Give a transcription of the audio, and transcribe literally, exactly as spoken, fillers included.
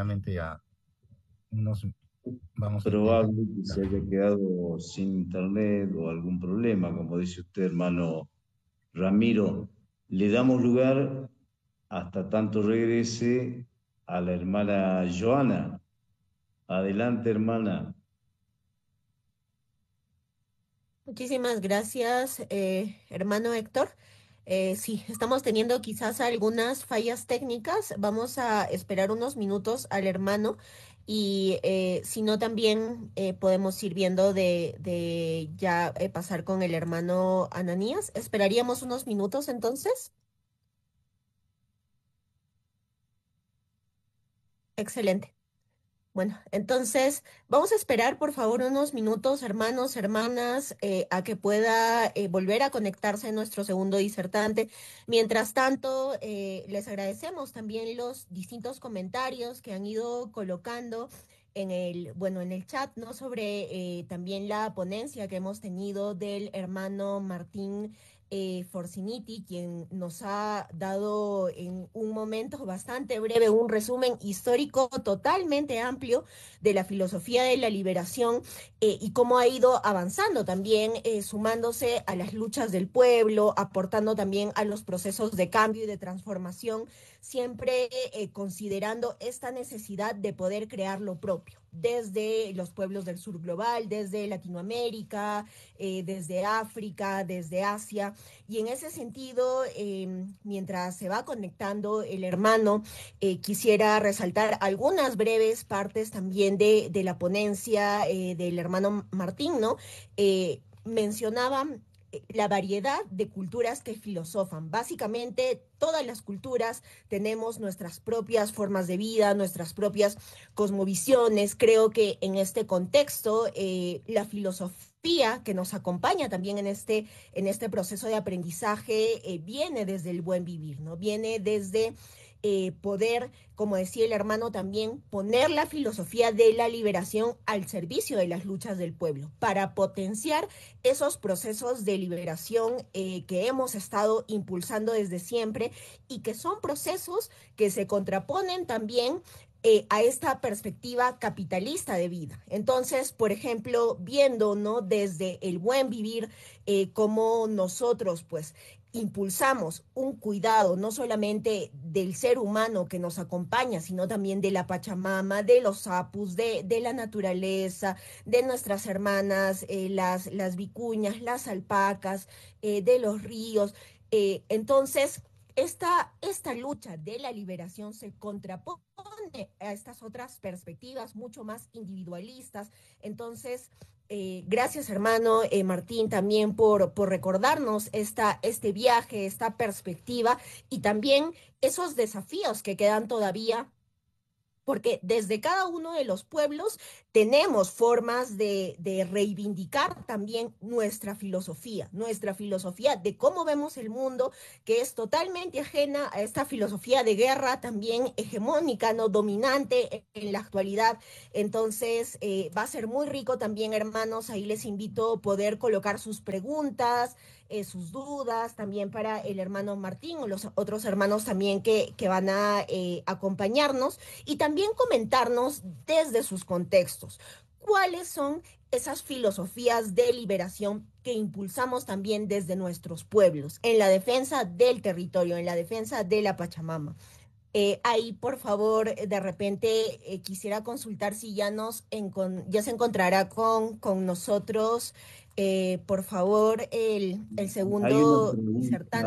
aproximadamente a unos, vamos a intentar. Probable que se haya quedado sin internet o algún problema, como dice usted, hermano Ramiro. Le damos lugar hasta tanto regrese a la hermana Joana. Adelante, hermana. Muchísimas gracias, eh, hermano Héctor. Eh, sí, estamos teniendo quizás algunas fallas técnicas. Vamos a esperar unos minutos al hermano y eh, si no, también eh, podemos ir viendo de, de ya eh, pasar con el hermano Ananías. Esperaríamos unos minutos entonces. Excelente. Bueno, entonces vamos a esperar por favor unos minutos, hermanos, hermanas, eh, a que pueda eh, volver a conectarse nuestro segundo disertante. Mientras tanto, eh, les agradecemos también los distintos comentarios que han ido colocando en el, bueno, en el chat, ¿no? Sobre eh, también la ponencia que hemos tenido del hermano Martín eh, Forciniti, quien nos ha dado en un momento bastante breve un resumen histórico totalmente amplio de la filosofía de la liberación eh, y cómo ha ido avanzando también, eh, sumándose a las luchas del pueblo, aportando también a los procesos de cambio y de transformación, siempre eh, considerando esta necesidad de poder crear lo propio, desde los pueblos del sur global, desde Latinoamérica, eh, desde África, desde Asia. Y en ese sentido, eh, mientras se va conectando el hermano, eh, quisiera resaltar algunas breves partes también de, de la ponencia eh, del hermano Martín, ¿no? Eh, mencionaban la variedad de culturas que filosofan. Básicamente, todas las culturas tenemos nuestras propias formas de vida, nuestras propias cosmovisiones. Creo que en este contexto, eh, la filosofía que nos acompaña también en este, en este proceso de aprendizaje eh, viene desde el buen vivir, ¿no? Viene desde eh, poder, como decía el hermano también, poner la filosofía de la liberación al servicio de las luchas del pueblo, para potenciar esos procesos de liberación eh, que hemos estado impulsando desde siempre y que son procesos que se contraponen también eh, a esta perspectiva capitalista de vida. Entonces, por ejemplo, viendo, ¿no? Desde el buen vivir, eh, cómo nosotros, pues, impulsamos un cuidado no solamente del ser humano que nos acompaña, sino también de la Pachamama, de los apus, de, de la naturaleza, de nuestras hermanas, eh, las, las vicuñas, las alpacas, eh, de los ríos. Eh, entonces, esta, esta lucha de la liberación se contrapone a estas otras perspectivas mucho más individualistas. Entonces, eh, gracias, hermano eh, Martín, también por, por recordarnos esta, este viaje, esta perspectiva y también esos desafíos que quedan todavía porque desde cada uno de los pueblos tenemos formas de, de, reivindicar también nuestra filosofía, nuestra filosofía de cómo vemos el mundo, que es totalmente ajena a esta filosofía de guerra también hegemónica, no dominante en la actualidad. Entonces, eh, va a ser muy rico también, hermanos, ahí les invito a poder colocar sus preguntas, eh, sus dudas, también para el hermano Martín o los otros hermanos también que, que van a eh, acompañarnos y también comentarnos desde sus contextos cuáles son esas filosofías de liberación que impulsamos también desde nuestros pueblos, en la defensa del territorio, en la defensa de la Pachamama. Eh, ahí, por favor, de repente eh, quisiera consultar si ya, nos encon ya se encontrará con, con nosotros, eh, por favor, el, el Hay una segundo pregunta. disertante.